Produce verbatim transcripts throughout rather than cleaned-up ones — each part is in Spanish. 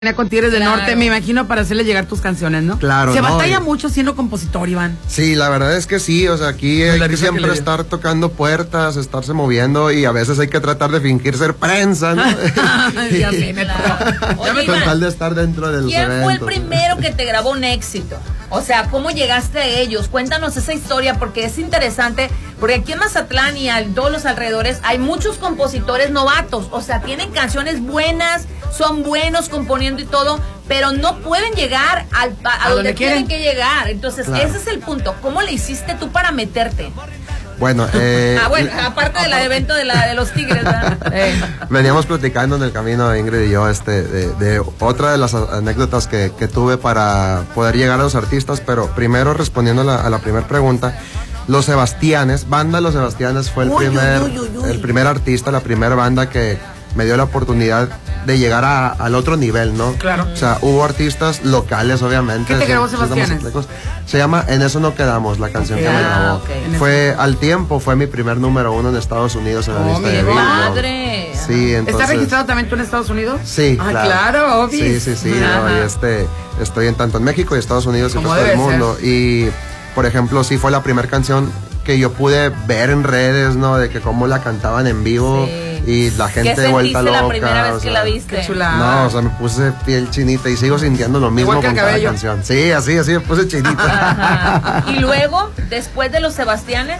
Con Tigres del Claro. Norte, me imagino, para hacerle llegar tus canciones, ¿no? Claro, Se no, batalla y- mucho siendo compositor, Iván. Sí, la verdad es que sí, o sea, aquí hay la que risa que siempre le dio. estar tocando puertas, estarse moviendo y a veces hay que tratar de fingir ser prensa, ¿no? Ya sé, me Claro. tocó. Oye, Con Iván, tal de estar dentro de los ¿quién eventos. fue el primero que te grabó un éxito? O sea, ¿cómo llegaste a ellos? Cuéntanos esa historia porque es interesante, porque aquí en Mazatlán y en todos los alrededores hay muchos compositores novatos, o sea, tienen canciones buenas, son buenos componiendo y todo, pero no pueden llegar al, a, a A donde, donde tienen quieren. que llegar. Entonces, Claro. ese es el punto. ¿Cómo le hiciste tú para meterte? Bueno, eh, ah, bueno, aparte del evento de, la, de los Tigres, ¿verdad? Eh. veníamos platicando en el camino, Ingrid y yo, este, de, de otra de las anécdotas que, que tuve para poder llegar a los artistas, pero primero respondiendo a la, a la primera pregunta, Los Sebastianes, banda Los Sebastianes fue el Uy, primer, uy, uy, uy, uy. el primer artista, la primera banda que me dio la oportunidad de llegar a, al otro nivel, ¿no? Claro. O sea, hubo artistas locales, obviamente. ¿Qué te sí, grabó sí estamos Sebastianes? lejos. Se llama En Eso No Quedamos, la canción Ok. que me Ah, grabó. ok. En Fue al tiempo, fue mi primer número uno en Estados Unidos en la Oh, lista de mi Billboard. madre. Sí, entonces. ¿Estás registrado también tú en Estados Unidos? Sí, Ah, claro. claro, obvio. Sí, sí, sí. Ajá. No, y este, estoy en tanto en México y Estados Unidos y el Como resto del debe mundo. Y, por ejemplo, sí fue la primera canción que yo pude ver en redes, ¿no? De que cómo la cantaban en vivo Sí. y la gente ¿Qué vuelta sentiste loca. la primera vez o que sea, la viste? Qué chula. No, o sea, me puse piel chinita y sigo sintiendo lo mismo Igual que el con cada cabello. canción. Sí, así, así me puse chinita. Y luego, después de los Sebastianes,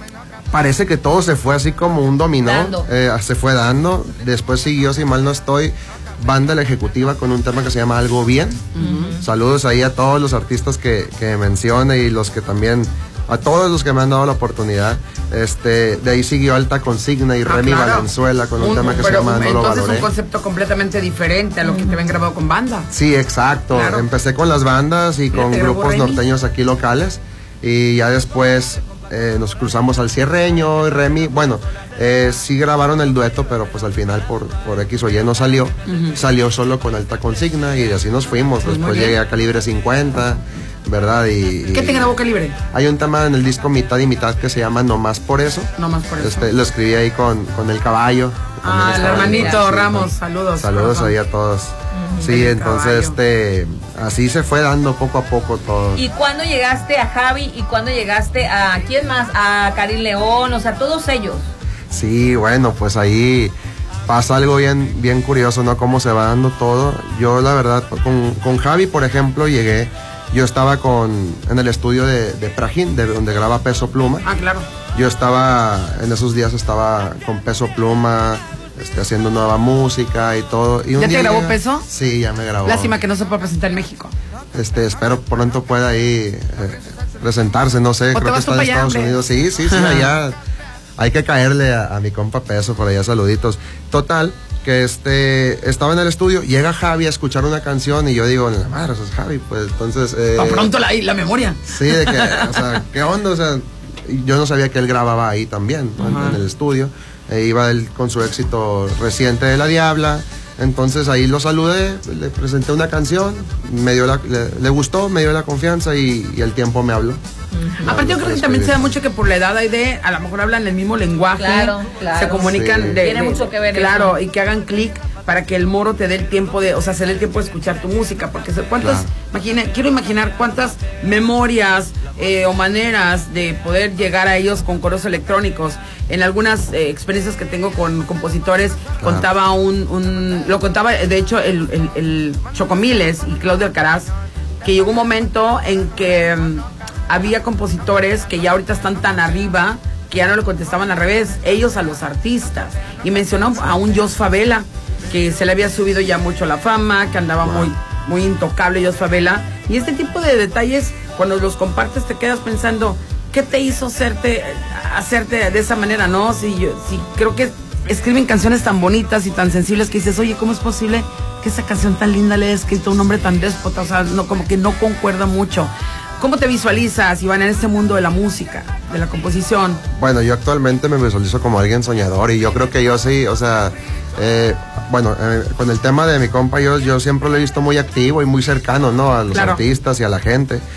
Parece que todo se fue así como un dominó. Dando. eh, se fue dando. Después siguió, si mal no estoy, Banda La Ejecutiva con un tema que se llama Algo Bien. Saludos ahí a todos los artistas que, que mencione y los que también, a todos los que me han dado la oportunidad. Este, de ahí siguió Alta Consigna y Ah, Remy claro. Valenzuela con un, Un- tema que se pero llama un- No Lo entonces Valoré. un concepto completamente diferente a lo que te habían grabado con banda. Sí, exacto. Claro. Empecé con las bandas y Mira, con te grabó grupos Remy. norteños aquí locales. Y ya después eh, nos cruzamos al Cierreño y Remy. Bueno, eh, sí grabaron el dueto, pero pues al final por, por X o Y no salió. Salió solo con Alta Consigna y así nos fuimos. Pues muy después bien. llegué a Calibre cincuenta, ¿verdad? Y, y ¿Qué te grabó Calibre? hay un tema en el disco Mitad y Mitad que se llama No Más Por Eso. No más por eso. Este, lo escribí ahí con, con El Caballo. que también Ah, el estaba ahí. hermanito Sí, Ramos, ¿no? saludos. Saludos Corazón. ahí a todos. Sí, El entonces Caballo. este así se fue dando poco a poco todo. ¿y cuándo llegaste a Javi? ¿Y cuándo llegaste a quién más? A Karim León, o sea, todos ellos. Sí, bueno, pues ahí pasa algo bien, bien curioso, ¿no? Cómo se va dando todo. Yo la verdad, con, con Javi, por ejemplo, llegué, yo estaba con en el estudio de, de Prajín, de donde graba Peso Pluma. Ah, claro. Yo estaba, en esos días estaba con Peso Pluma, este, haciendo nueva música y todo. Y un ¿Ya te día grabó llega- Peso? Sí, ya me grabó. Lástima que no se puede presentar en México. Este, espero pronto pueda ahí eh, presentarse, no sé, ¿O te creo que vas está tú en para allá, Estados hombre? Unidos. Sí, sí, sí, allá hay que caerle a, a mi compa Peso por allá, saluditos. Total, que este, estaba en el estudio, llega Javi a escuchar una canción y yo digo, la madre, eso es Javi, pues entonces... Eh, Tan pronto la, la memoria. Sí, de que, o sea, ¿qué onda? O sea, yo no sabía que él grababa ahí también, ¿no? en, en el estudio. Eh, iba él con su éxito reciente de La Diabla. Entonces ahí lo saludé, le presenté una canción, me dio la, le, le gustó, me dio la confianza y, y el tiempo me habló. Aparte yo creo que también se da mucho que por la edad hay de, a lo mejor hablan el mismo lenguaje, Claro, claro. se comunican Sí. de, Tiene de- mucho que ver claro, eso. y que hagan clic para que el moro te dé el tiempo de, o sea, se dé el tiempo de escuchar tu música, porque se- cuántas, Claro. imagina, quiero imaginar cuántas memorias eh, o maneras de poder llegar a ellos con coros electrónicos. En algunas eh, experiencias que tengo con compositores, Claro. contaba un, un, lo contaba de hecho el, el, el Chocomiles y Claudio Alcaraz, que llegó un momento en que mm, había compositores que ya ahorita están tan arriba que ya no le contestaban al revés, ellos a los artistas. Y mencionó a un Jos Favela, que se le había subido ya mucho la fama, que andaba Wow. muy, muy intocable Jos Favela. Y este tipo de detalles, cuando los compartes, te quedas pensando, ¿qué te hizo hacerte, hacerte de esa manera, no? Si yo, si creo que escriben canciones tan bonitas y tan sensibles que dices, oye, ¿cómo es posible que esa canción tan linda le haya escrito a un hombre tan déspota? O sea, no, como que no concuerda mucho. ¿Cómo te visualizas, Iván, en este mundo de la música, de la composición? Bueno, yo actualmente me visualizo como alguien soñador y yo creo que yo sí, o sea, eh, bueno, eh, con el tema de mi compa, yo, yo siempre lo he visto muy activo y muy cercano, ¿no? A los Claro. artistas y a la gente.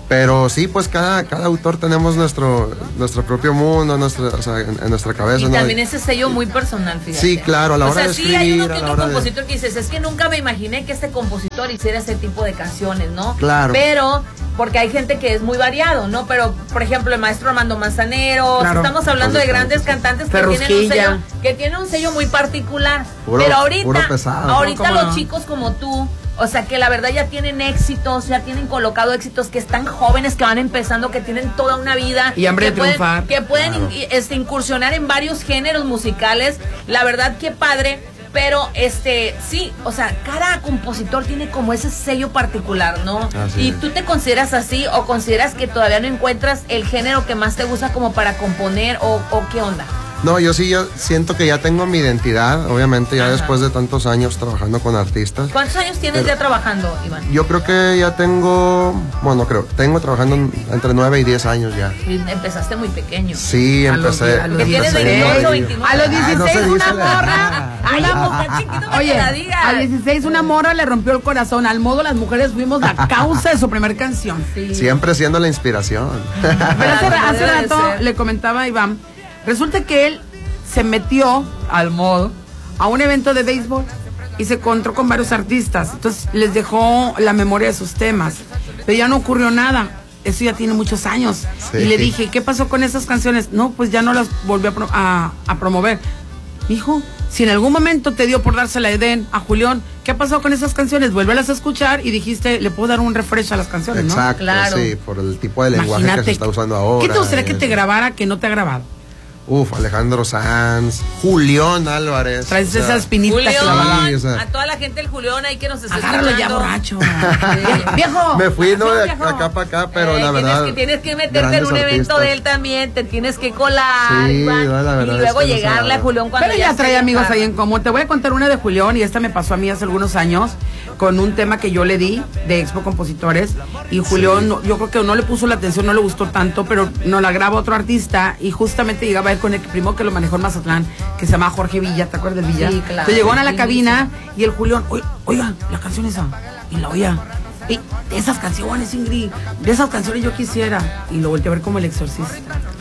Pero sí, pues cada, cada autor tenemos nuestro, nuestro propio mundo, nuestra, o sea, en, en nuestra cabeza. Y ¿no? también ese sello muy personal, fíjate. Sí, claro, a la o hora sea, de sí escribir. hay uno que a la otro hora compositor de... que dices, es que nunca me imaginé que este compositor hiciera ese tipo de canciones, ¿no? Claro. Pero, porque hay gente que es muy variado, ¿no? Pero, por ejemplo, el maestro Armando Manzanero, Claro. estamos hablando de grandes cantantes que tienen, un sello, que tienen un sello muy particular. Puro, pero ahorita, puro pesado, ahorita ¿no? los no? chicos como tú, o sea, que la verdad ya tienen éxitos, ya tienen colocado éxitos, que están jóvenes, que van empezando, que tienen toda una vida. Y hambre que de pueden, triunfar. Que pueden Claro. in- este, incursionar en varios géneros musicales. La verdad, qué padre. Pero, este, sí, o sea, cada compositor tiene como ese sello particular, ¿no? Así ¿Y es. tú te consideras así o consideras que todavía no encuentras el género que más te gusta como para componer o, o qué onda? No, yo sí, yo siento que ya tengo mi identidad, obviamente, ya Ajá. después de tantos años trabajando con artistas. ¿Cuántos años tienes Pero- ya trabajando, Iván? Yo creo que ya tengo, bueno, creo, tengo trabajando entre nueve y diez años ya. Sí, empezaste muy pequeño. Sí, A los empecé. die- a los Que tienes empecé veintiocho, muy- veintinueve. A los Ah, no dieciséis se una dice la morra. edad. Ay, la mujer chiquito, Oye, que la digas. a dieciséis una morra le rompió el corazón. Al modo las mujeres fuimos la causa de su primer canción. Sí. Siempre siendo la inspiración. Pero hace, Claro, hace debe de rato ser. le comentaba a Iván, resulta que él se metió al modo a un evento de béisbol y se encontró con varios artistas. Entonces les dejó la memoria de sus temas. Pero ya no ocurrió nada. Eso ya tiene muchos años. Sí. Y le dije, ¿qué pasó con esas canciones? No, pues ya no las volvió a, pro- a, a promover. Hijo, si en algún momento te dio por dársela a Edén, a Julián, ¿qué ha pasado con esas canciones? Vuélvelas a escuchar y dijiste, le puedo dar un refresh a las canciones, ¿no? Exacto, Claro. sí, por el tipo de lenguaje Imagínate, que se está usando ahora. ¿qué te gustaría que y te eso. grabara que no te ha grabado? Uf, Alejandro Sanz, Julián Álvarez. Traes o sea, esas pinitas Julián, clavadas. Sí, o sea. a toda la gente del Julián ahí que nos está Agárralo ya escuchando. borracho. Viejo. Me fui, ¿no? De viejo. acá para acá, pero Eh, la tienes verdad. que, tienes que meterte en grandes un evento artistas. de él también, te tienes que colar, Sí, Iván, no, la verdad y es luego que no se llegarle a habla. Julián cuando Pero ya trae esté amigos acá. ahí en común. Te voy a contar una de Julián y esta me pasó a mí hace algunos años con un tema que yo le di de Expo Compositores y Julián, Sí. no- yo creo que no le puso la atención, no le gustó tanto, pero no la graba otro artista y justamente llegaba él con el primo que lo manejó en Mazatlán, que se llama Jorge Villa, ¿te acuerdas del Villa? Sí, claro. Entonces llegaron a la Sí, cabina y el Julián, "Oiga, oiga, la canción esa", y la oía. "Ey, de esas canciones, Ingrid, de esas canciones yo quisiera". Y lo volteé a ver como el exorcista.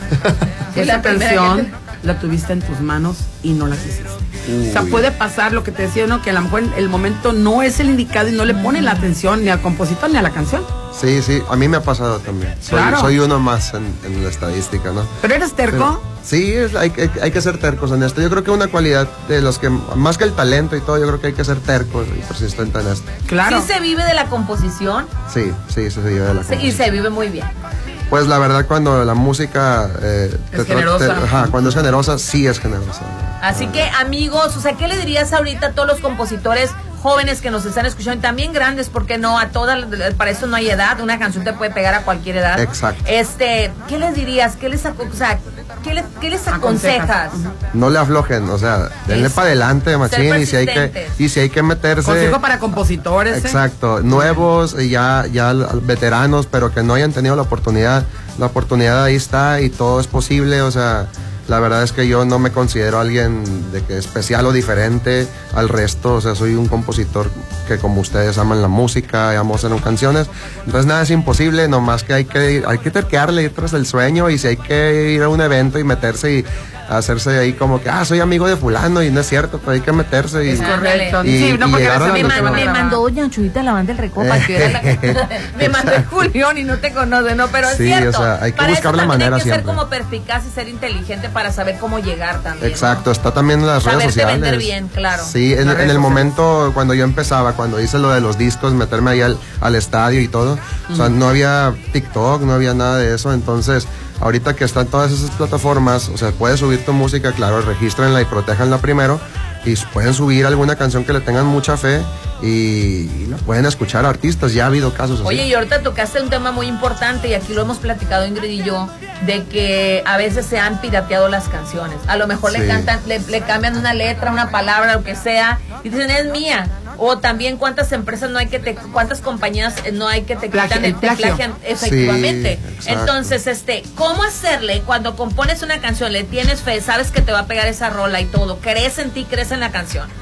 Sí, Esa la primera canción que la tuviste en tus manos y no la quisiste. Uy. O sea, puede pasar lo que te decía, ¿no? Que a lo mejor el momento no es el indicado y no le ponen la atención ni al compositor ni a la canción. Sí, sí, a mí me ha pasado también. Soy, Claro. soy uno más en, en la estadística, ¿no? Pero eres terco. Pero, sí, es- hay, que- hay que ser tercos en esto. Yo creo que una cualidad de los que, más que el talento y todo, yo creo que hay que ser tercos y persistente en esto. Claro. Sí se vive de la composición Sí, sí, eso se lleva de la se- y composición. se vive muy bien. Pues la verdad, cuando la música eh, Es tra- generosa. ajá, cuando es generosa, sí es generosa. Así que, amigos, o sea, ¿qué le dirías ahorita a todos los compositores jóvenes que nos están escuchando y también grandes, porque no, a todas, para eso no hay edad, una canción te puede pegar a cualquier edad? Exacto. Este, ¿qué les dirías? ¿Qué les, aco- o sea, ¿qué les, qué les Aconsejas. aconsejas? No le aflojen, o sea, denle Es- para adelante, machín, y si hay que, persistentes. y si hay que meterse. Consejo para compositores. ¿eh? Exacto, nuevos, y ya, ya veteranos, pero que no hayan tenido la oportunidad. La oportunidad ahí está y todo es posible, o sea, la verdad es que yo no me considero alguien de que especial o diferente al resto, o sea, soy un compositor que como ustedes aman la música y amo hacer canciones, entonces nada es imposible, nomás que hay que ir, hay que terquearle, ir tras el sueño, y si hay que ir a un evento y meterse y hacerse ahí como que, ah, soy amigo de fulano, y no es cierto, pero hay que meterse y... Es correcto. Y- sí, no y porque llegar eres a la Me, amigo, man- te van a me grabar. mandó Doña Chuyita la banda del Recopa, que era la- me mandó el Julián y no te conoce, ¿no? Pero es Sí, cierto. o sea, hay que para buscar eso la también manera hay que ser siempre. como perspicaz y ser inteligente para saber cómo llegar también. ¿no? Exacto, está también en las redes Saberte sociales. vender bien, claro. Sí, en, Las redes en el sociales. momento cuando yo empezaba, cuando hice lo de los discos, meterme ahí al, al estadio y todo, o sea, no había TikTok, no había nada de eso, entonces ahorita que están todas esas plataformas, o sea, puedes subir tu música, claro, regístrenla y protéjanla primero, y pueden subir alguna canción que le tengan mucha fe y, y la pueden escuchar artistas, ya ha habido casos así. Oye, y ahorita tocaste un tema muy importante y aquí lo hemos platicado Ingrid y yo, de que a veces se han pirateado las canciones. A lo mejor le Sí. cantan, le, le cambian una letra, una palabra, lo que sea, y dicen es mía. O también cuántas empresas no hay que te, cuántas compañías eh, no hay que te Plagio, quitan, el te plagio. plagian efectivamente. Sí, exacto. Entonces, este, ¿cómo hacerle cuando compones una canción, le tienes fe, sabes que te va a pegar esa rola y todo, crees en ti, crees en la canción?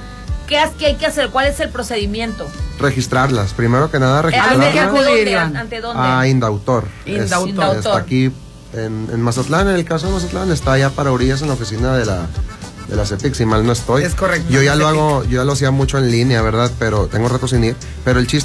¿Qué, has, ¿Qué hay que hacer? ¿Cuál es el procedimiento? Registrarlas. Primero que nada, ¿Ante, registrarlas. ante dónde? ¿Ante dónde? A Indautor. Indautor. Es- Indautor. Está aquí en, en Mazatlán. En el caso de Mazatlán, está allá para orillas en la oficina de la, de la CEPIC, si mal no estoy. Es correcto. Yo ya CEPIC. lo hago, yo ya lo hacía mucho en línea, ¿verdad? Pero tengo rato sin ir. Pero el chiste